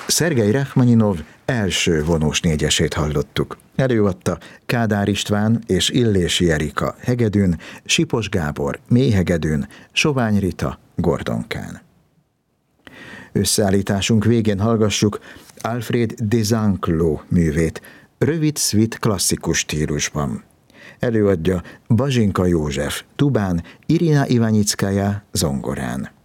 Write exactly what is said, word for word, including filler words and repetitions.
Szergej Rachmaninov első vonós négyesét hallottuk. Előadta Kádár István és Illési Erika hegedűn, Sipos Gábor mélyhegedűn, Sovány Rita gordonkán. Összeállításunk végén hallgassuk Alfred Desanclos művét, rövid szvit klasszikus stílusban. Előadja Bazsinka József tubán, Irina Ivanyickaja zongorán.